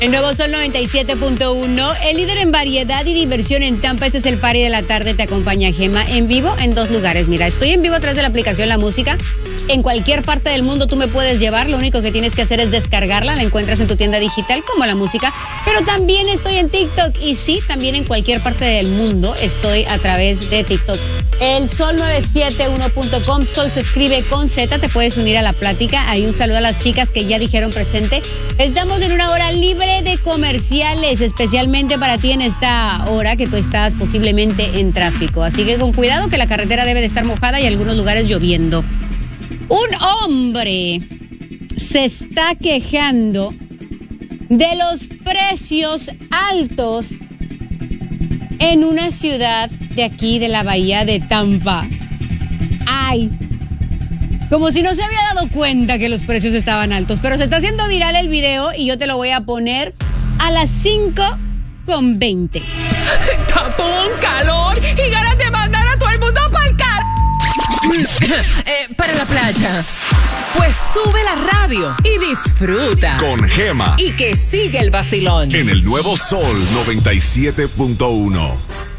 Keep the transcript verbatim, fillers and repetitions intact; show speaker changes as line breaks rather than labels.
El nuevo Sol noventa y siete punto uno, el líder en variedad y diversión en Tampa. Este es el party de la tarde. Te acompaña Gema en vivo en dos lugares. Mira, estoy en vivo a través de la aplicación La Música. En cualquier parte del mundo tú me puedes llevar. Lo único que tienes que hacer es descargarla. La encuentras en tu tienda digital como La Música. Pero también estoy en TikTok. Y sí, también en cualquier parte del mundo estoy a través de TikTok. El Sol novecientos setenta y uno punto com. Sol se escribe con Z. Te puedes unir a la plática. Hay un saludo a las chicas que ya dijeron presente. Estamos en una hora libre de comerciales, especialmente para ti en esta hora que tú estás posiblemente en tráfico. Así que con cuidado, que la carretera debe de estar mojada y en algunos lugares lloviendo. Un hombre se está quejando de los precios altos en una ciudad de aquí, de la bahía de Tampa. ¡Ay! Como si no se había dado cuenta que los precios estaban altos. Pero se está haciendo viral el video y yo te lo voy a poner a las cinco con veinte.
Tapón, calor y ganas de mandar a todo el mundo para el car... eh, para la playa. Pues sube la radio y disfruta.
Con Gema.
Y que sigue el vacilón.
En el nuevo Sol noventa y siete punto uno.